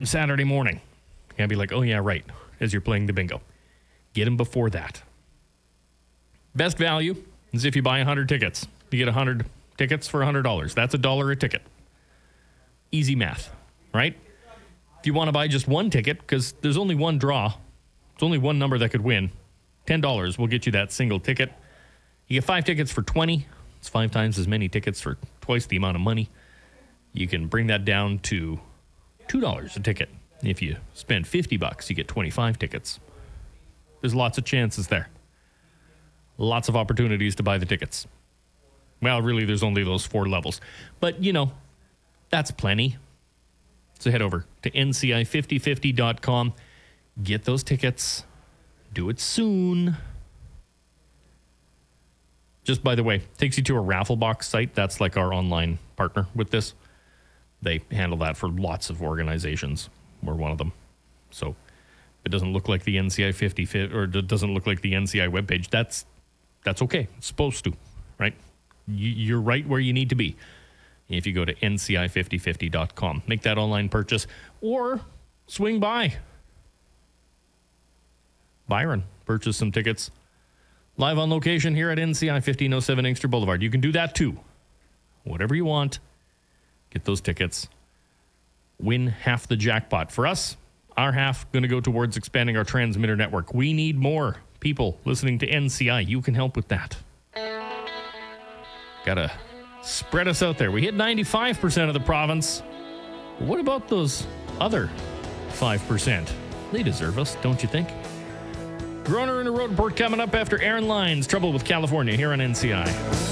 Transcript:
Saturday morning. You gotta be like, oh yeah, right, as you're playing the bingo. Get them before that. Best value is if you buy 100 tickets. You get 100 tickets for $100. That's $1 a ticket. Easy math, right? If you want to buy just one ticket, because there's only one draw, there's only one number that could win, $10 will get you that single ticket. You get 5 tickets for $20. It's 5 times as many tickets for twice the amount of money. You can bring that down to $2 a ticket. If you spend $50, you get 25 tickets. There's lots of chances there. Lots of opportunities to buy the tickets. Well, really, there's only those 4 levels. But, that's plenty. So head over to nci5050.com. Get those tickets. Do it soon. Just by the way, takes you to a raffle box site. That's like our online partner with this. They handle that for lots of organizations. We're one of them. So if it doesn't look like the NCI 50 or it doesn't look like the NCI webpage, that's okay. It's supposed to, right? You're right where you need to be. If you go to nci5050.com, make that online purchase or swing by. Byron, purchase some tickets live on location here at NCI 1507 Inkster Boulevard. You can do that too. Whatever you want, get those tickets. Win half the jackpot. For us, our half going to go towards expanding our transmitter network. We need more people listening to NCI. You can help with that. Gotta spread us out there. We hit 95% of the province. What about those other 5%? They deserve us, don't you think? Groner in a road report coming up after Aaron Lyons. Trouble with California here on NCI.